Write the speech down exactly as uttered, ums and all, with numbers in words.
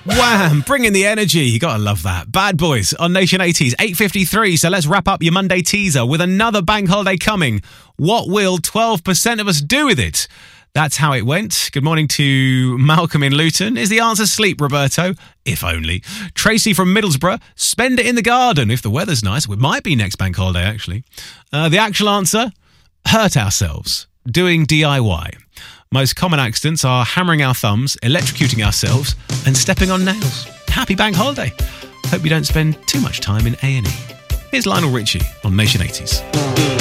Wham! Bringing the energy. You gotta love that. Bad Boys on Nation eighties, eight fifty-three. So let's wrap up your Monday teaser with another bank holiday coming. What will twelve percent of us do with it? That's how it went. Good morning to Malcolm in Luton. Is the answer sleep, Roberto? If only. Tracy from Middlesbrough. Spend it in the garden. If the weather's nice. It might be next bank holiday, actually. Uh, the actual answer? Hurt ourselves. Doing D I Y. Most common accidents are hammering our thumbs, electrocuting ourselves, and stepping on nails. Happy bank holiday. Hope you don't spend too much time in A and E. Here's Lionel Richie on Nation eighties.